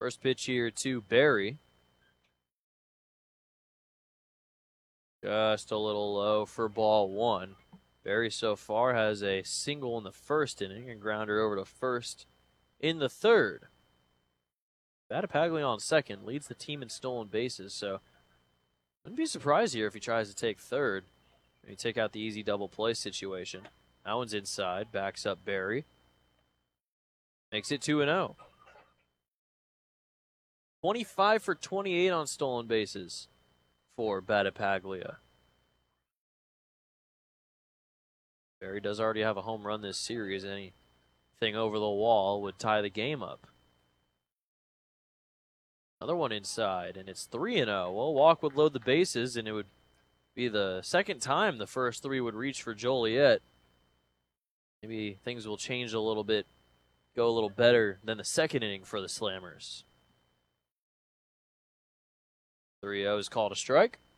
First pitch here to Barry. Just a little low for ball one. Barry so far has a single in the first inning and grounder over to first in the third. Battipaglia on second leads the team in stolen bases, so wouldn't be surprised here if he tries to take third. Maybe take out the easy double play situation. That one's inside, backs up Barry. Makes it 2-0. 25 for 28 on stolen bases for Battipaglia. Barry does already have a home run this series. Anything over the wall would tie the game up. Another one inside, and it's 3-0. Well, walk would load the bases, and it would be the second time the first three would reach for Joliet. Maybe things will change a little bit, go a little better than the second inning for the Slammers. 3-0 is called a strike.